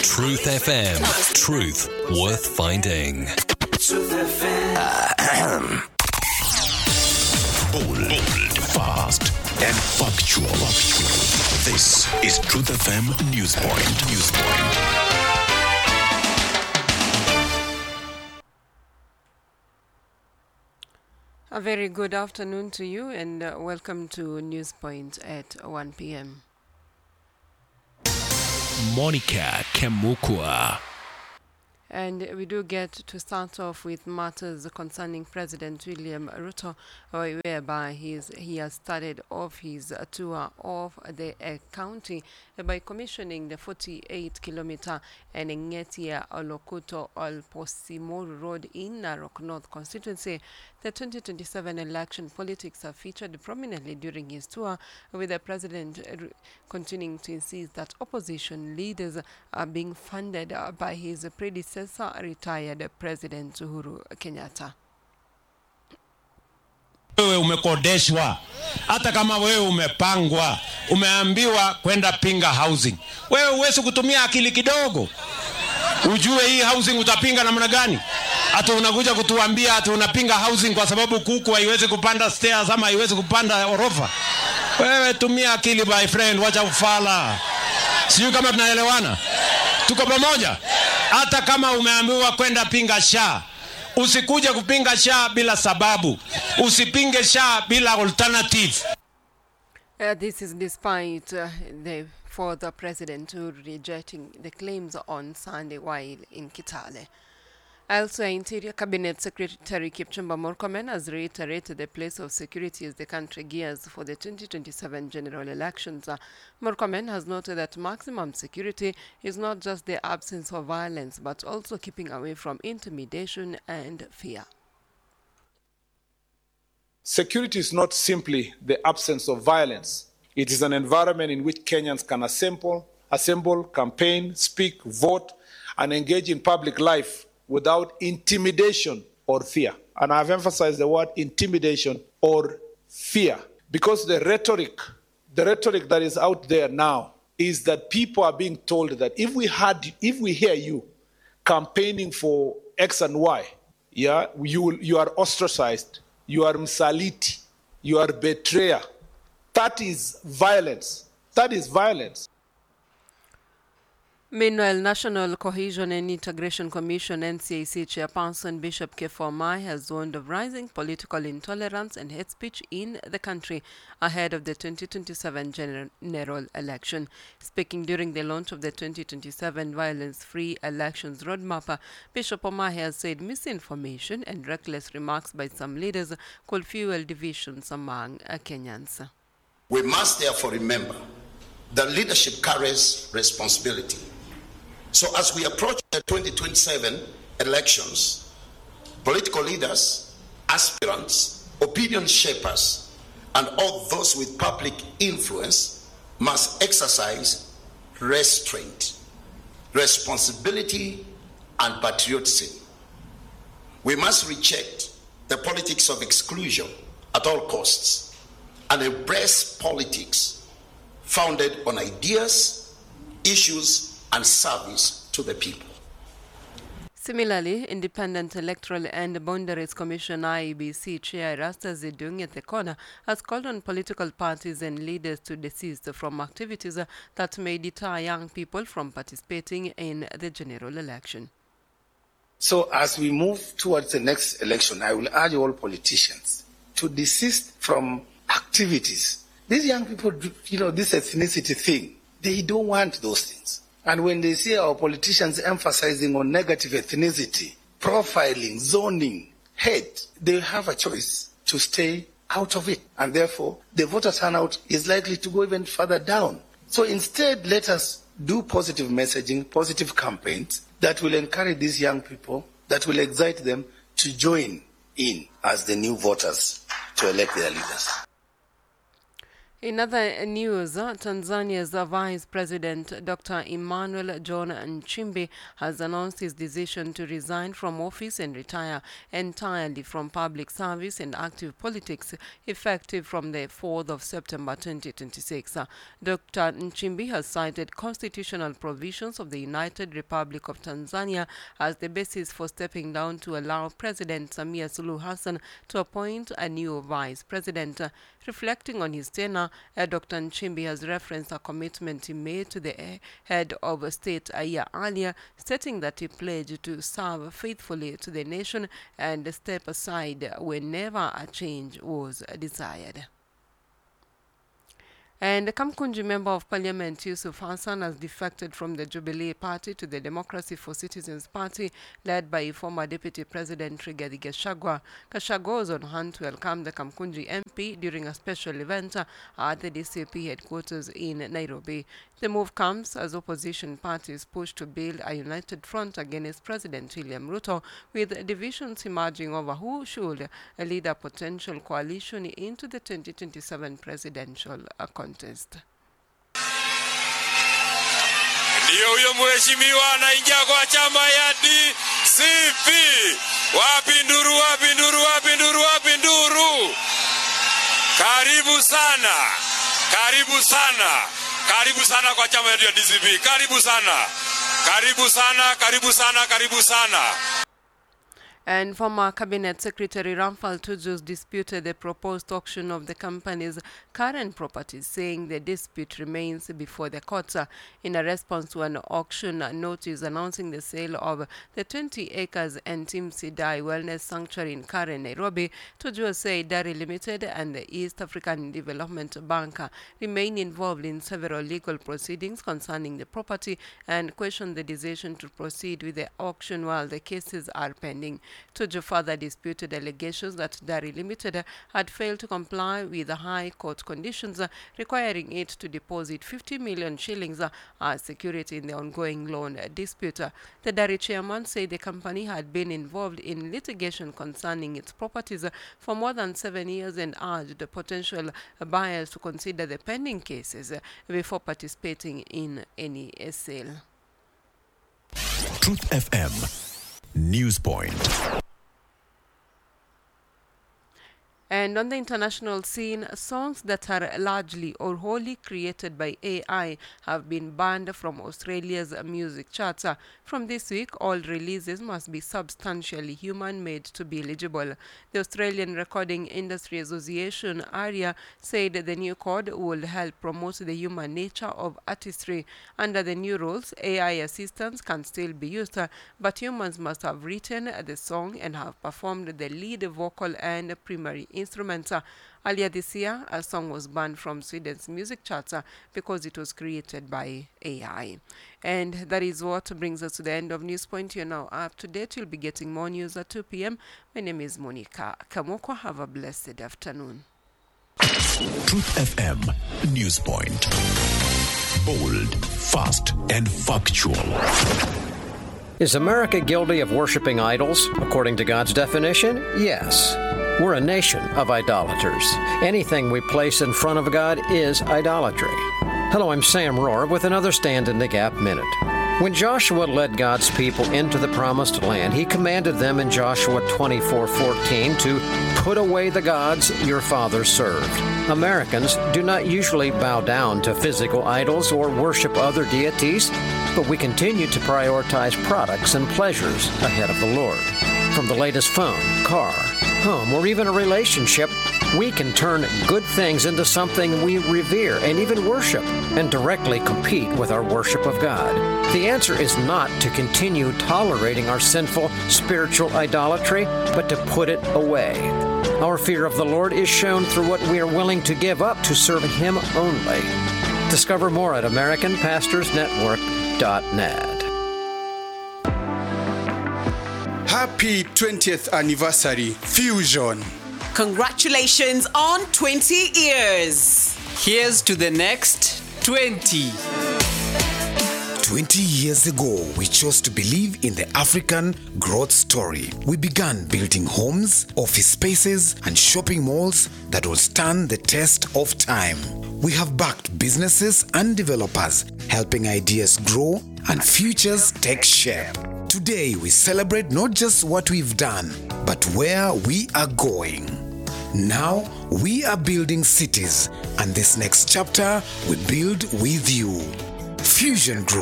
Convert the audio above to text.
Truth FM. Truth worth finding. Truth FM. Bold, fast, and factual. This is Truth FM Newspoint. A very good afternoon to you and welcome to Newspoint at 1 p.m. Monica Kemukwa. And we do get to start off with matters concerning President William Ruto, whereby he has started off his tour of the county by commissioning the 48-kilometer Enengetia Olokuto Olposimoru Road in Narok North constituency. The 2027 election politics are featured prominently during his tour, with the president continuing to insist that opposition leaders are being funded by his predecessor, retired President Uhuru Kenyatta. Wewe umekodeshwa, hata kama wewe umepangwa, umeambiwa kwenda pinga housing. Wewe uwezi kutumia akili kidogo ujue hii housing utapinga namna gani? Hata unakuja kutuambia hata unapinga housing kwa sababu kuku haiwezi kupanda stairs ama haiwezi kupanda orofa. Wewe tumia akili my friend, wacha ufala. Sijui kama tunaelewana. Tuko pamoja? Hata kama umeambiwa kwenda pinga SHA, usikuje kupinga SHA bila sababu. Usipinge SHA bila alternative. This is despite the former president rejecting the claims on Sunday while in Kitale. Elsewhere, Interior Cabinet Secretary Kipchumba Murkomen has reiterated the place of security as the country gears for the 2027 general elections. Murkomen has noted that maximum security is not just the absence of violence, but also keeping away from intimidation and fear. Security is not simply the absence of violence. It is an environment in which Kenyans can assemble, campaign, speak, vote, and engage in public life without intimidation or fear. And I've emphasized the word intimidation or fear, because the rhetoric that is out there now is that people are being told that if we hear you campaigning for X and Y, you are ostracized, you are msaliti, you are betrayer. That is violence. That is violence. Meanwhile, National Cohesion and Integration Commission NCAC Chairperson Bishop Kefa Omai has warned of rising political intolerance and hate speech in the country ahead of the 2027 general election. Speaking during the launch of the 2027 Violence-Free Elections Roadmap, Bishop Omai has said misinformation and reckless remarks by some leaders could fuel divisions among Kenyans. We must therefore remember that leadership carries responsibility. So as we approach the 2027 elections, political leaders, aspirants, opinion shapers, and all those with public influence must exercise restraint, responsibility, and patriotism. We must reject the politics of exclusion at all costs and embrace politics founded on ideas, issues, and service to the people. Similarly, Independent Electoral and Boundaries Commission IEBC Chair Erastus Edung Ethekona has called on political parties and leaders to desist from activities that may deter young people from participating in the general election. So as we move towards the next election, I will urge all politicians to desist from activities. These young people, this ethnicity thing, they don't want those things. And when they see our politicians emphasizing on negative ethnicity, profiling, zoning, hate, they have a choice to stay out of it. And therefore, the voter turnout is likely to go even further down. So instead, let us do positive messaging, positive campaigns that will encourage these young people, that will excite them to join in as the new voters to elect their leaders. In other news, Tanzania's Vice President Dr. Emmanuel John Nchimbi has announced his decision to resign from office and retire entirely from public service and active politics, effective from the 4th of September 2026. Dr. Nchimbi has cited constitutional provisions of the United Republic of Tanzania as the basis for stepping down to allow President Samia Suluhu Hassan to appoint a new vice president. Reflecting on his tenure, Dr. Nchimbi has referenced a commitment he made to the head of state a year earlier, stating that he pledged to serve faithfully to the nation and step aside whenever a change was desired. And the Kamkunji Member of Parliament Yusuf Hassan has defected from the Jubilee Party to the Democracy for Citizens Party, led by former Deputy President Rigathi Gachagua. Gachagua was on hand to welcome the Kamkunji MP during a special event at the DCP headquarters in Nairobi. The move comes as opposition parties push to build a united front against President William Ruto, with divisions emerging over who should lead a potential coalition into the 2027 presidential contest. Ndio huyo mheshimiwa anaingia kwa chama ya DCP. Wapi nduru, wapi nduru, wapi nduru, wapi nduru. Karibu sana. Karibu sana. Karibu sana kwa chama ya DCP. Karibu sana. Karibu sana, karibu sana, karibu sana. And former Cabinet Secretary Ramphal Tuju disputed the proposed auction of the company's current properties, saying the dispute remains before the courts. In a response to an auction notice announcing the sale of the 20 acres and Team Sidai Wellness Sanctuary in Karen, Nairobi, Tuju said Dari Limited and the East African Development Bank remain involved in several legal proceedings concerning the property and questioned the decision to proceed with the auction while the cases are pending. Tuju further disputed allegations that Dari Limited had failed to comply with the High Court conditions requiring it to deposit 50 million shillings as security in the ongoing loan dispute. The Dari chairman said the company had been involved in litigation concerning its properties for more than 7 years and urged potential buyers to consider the pending cases before participating in any sale. Truth FM News Point. And on the international scene, songs that are largely or wholly created by AI have been banned from Australia's music charts. From this week, all releases must be substantially human-made to be eligible. The Australian Recording Industry Association, ARIA, said the new code will help promote the human nature of artistry. Under the new rules, AI assistants can still be used, but humans must have written the song and have performed the lead vocal and primary instruments. Earlier this year, a song was banned from Sweden's music charts because it was created by AI. And that is what brings us to the end of Newspoint. You're now up to date. You'll be getting more news at 2 p.m. My name is Monica Kamoko. Have a blessed afternoon. Truth FM Newspoint. Bold, fast, and factual. Is America guilty of worshiping idols? According to God's definition, yes. We're a nation of idolaters. Anything we place in front of God is idolatry. Hello, I'm Sam Rohr with another Stand in the Gap Minute. When Joshua led God's people into the Promised Land, he commanded them in Joshua 24:14 to put away the gods your fathers served. Americans do not usually bow down to physical idols or worship other deities, but we continue to prioritize products and pleasures ahead of the Lord. From the latest phone, car, home, or even a relationship, we can turn good things into something we revere and even worship, and directly compete with our worship of God. The answer is not to continue tolerating our sinful spiritual idolatry, but to put it away. Our fear of the Lord is shown through what we are willing to give up to serve Him only. Discover more at AmericanPastorsNetwork.net. Happy 20th anniversary, Fusion. Congratulations on 20 years. Here's to the next 20. 20 years ago, we chose to believe in the African growth story. We began building homes, office spaces, and shopping malls that will stand the test of time. We have backed businesses and developers, helping ideas grow and futures take shape. Today, we celebrate not just what we've done, but where we are going. Now, we are building cities, and this next chapter we build with you. Fusion Group.